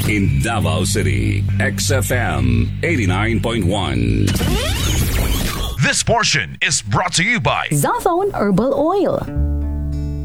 In Davao City, XFM 89.1. This portion is brought to you by Zaphone Herbal Oil.